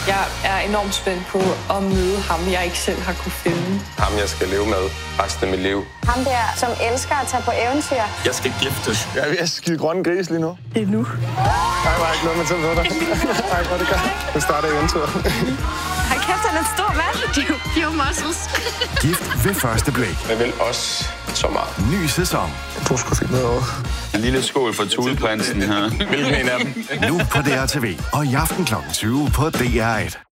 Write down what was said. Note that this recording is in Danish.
Jeg er enormt spændt på at møde ham, jeg ikke selv har kunne finde. Ham, jeg skal leve med resten af mit liv. Ham der, som elsker at tage på eventyr. Jeg skal giftes. Jeg er ved at skide grønne gris lige nu. Det er nu. Nej, var ikke noget med til på dig. Nej, hvor er det godt. Nu starter eventyret. Ej, kæft, han er en stor mand. Pure muscles. Gift ved første blik. Jeg vil også så meget. Ny sæson. Jeg tror sgu fint noget over. En lille skål for Thuleprinsen her. Hvilken en af dem? Nu på DR TV og i aften kl. 20 på DR1.